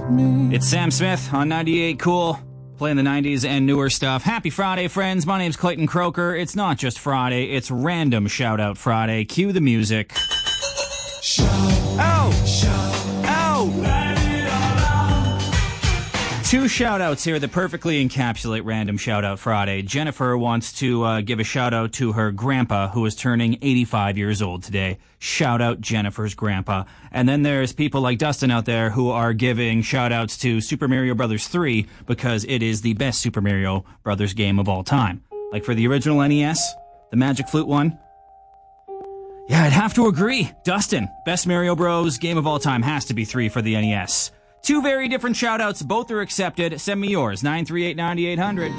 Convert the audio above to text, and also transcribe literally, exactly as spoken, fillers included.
It's Sam Smith on ninety-eight Cool, playing the nineties and newer stuff. Happy Friday, friends. My name's Clayton Croker. It's not just Friday, it's Random Shoutout Friday. Cue the music. Shout, oh! Shout, oh! let it all out. Two shout-outs here that perfectly encapsulate Random Shoutout Friday. Jennifer wants to uh, give a shout-out to her grandpa, who is turning eighty-five years old today. Shout out Jennifer's grandpa. And then there's people like Dustin out there who are giving shout-outs to Super Mario Bros. three because it is the best Super Mario Bros. Game of all time. Like for the original N E S, the Magic Flute one. Yeah, I'd have to agree. Dustin, best Mario Bros. Game of all time has to be three for the N E S. Two very different shout-outs. Both are accepted. Send me yours. nine three eight, nine eight hundred.